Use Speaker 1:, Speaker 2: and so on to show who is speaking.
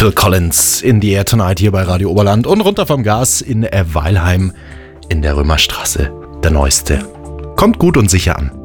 Speaker 1: Phil Collins in the Air Tonight hier bei Radio Oberland und runter vom Gas in Weilheim in der Römerstraße. Der neueste. Kommt gut und sicher an.